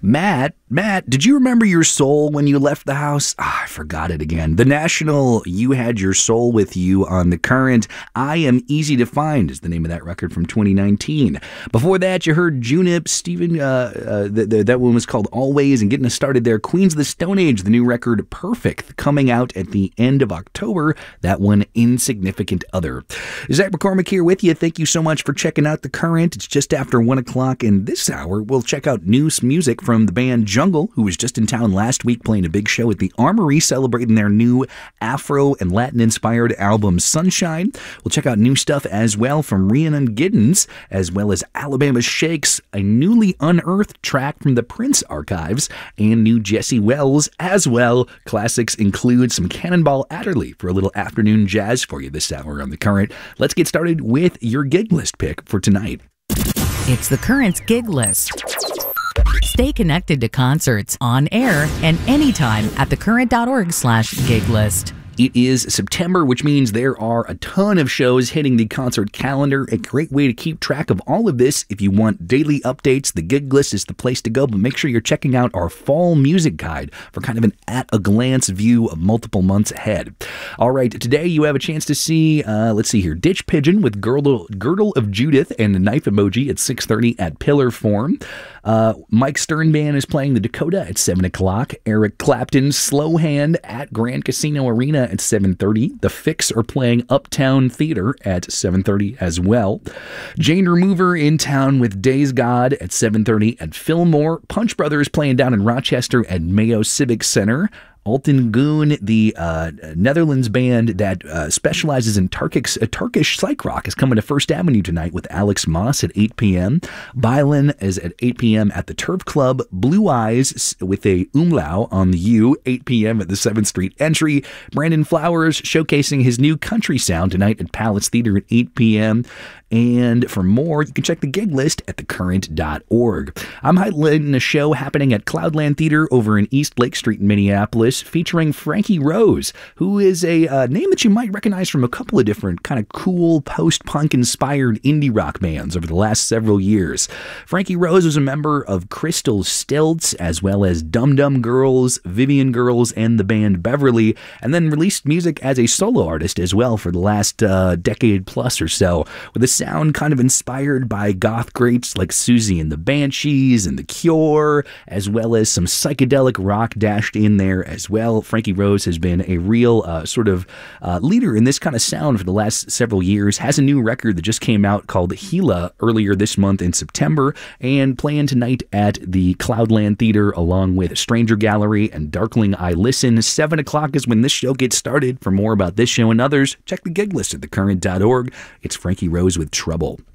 Matt, did you remember your soul when you left the house? I forgot it again. The National You Had Your Soul With You on The Current. I Am Easy to Find is the name of that record from 2019. Before that, you heard Junip, Steven, that one was called Always, and getting us started there, Queens of the Stone Age, the new record Perfect, coming out at the end of October. That one, Insignificant Other. Zach McCormick here with you. Thank you so much for checking out The Current. It's just after 1 o'clock, and this hour we'll check out new music from the band Jungle, who was just in town last week playing a big show at the Armory, celebrating their new Afro and Latin-inspired album Sunshine. We'll check out new stuff as well from Rhiannon Giddens, as well as Alabama Shakes, a newly unearthed track from the Prince archives, and new Jesse Wells as well. Classics include some Cannonball Adderley for a little afternoon jazz for you this hour on The Current. Let's get started with your gig list pick for tonight. It's The Current's gig list. Stay connected to concerts on air and anytime at thecurrent.org/gig list. It is September, which means there are a ton of shows hitting the concert calendar. A great way to keep track of all of this. If you want daily updates, the gig list is the place to go, but make sure you're checking out our fall music guide for kind of an at-a-glance view of multiple months ahead. All right, today you have a chance to see, let's see here, Ditch Pigeon with Girdle of Judith and the knife emoji at 6:30 at Pillar Forum. Mike Stern Band is playing the Dakota at 7 o'clock. Eric Clapton, Slow Hand at Grand Casino Arena at 7:30. The Fix are playing Uptown Theater at 7:30 as well. Jane Remover in town with Days God at 7:30 at Fillmore. Punch Brothers playing down in Rochester at Mayo Civic Center. Alten Goon, the Netherlands band that specializes in Turkish psych rock, is coming to First Avenue tonight with Alex Moss at 8 p.m. Violin is at 8 p.m. at the Turf Club. Blue Eyes with a umlau on the U, 8 p.m. at the 7th Street entry. Brandon Flowers showcasing his new country sound tonight at Palace Theater at 8 p.m. And for more, you can check the gig list at thecurrent.org. I'm highlighting a show happening at Cloudland Theater over in East Lake Street in Minneapolis, featuring Frankie Rose, who is a name that you might recognize from a couple of different kind of cool post-punk inspired indie rock bands over the last several years. Frankie Rose was a member of Crystal Stilts, as well as Dum Dum Girls, Vivian Girls, and the band Beverly, and then released music as a solo artist as well for the last decade plus or so, with a sound kind of inspired by goth greats like Susie and the Banshees and The Cure, as well as some psychedelic rock dashed in there as well. Frankie Rose has been a real leader in this kind of sound for the last several years. Has a new record that just came out called Gila earlier this month in September, and playing tonight at the Cloudland Theater along with Stranger Gallery and Darkling I Listen. 7 o'clock is when this show gets started. For more about this show and others, check the gig list at thecurrent.org. It's Frankie Rose with Trouble.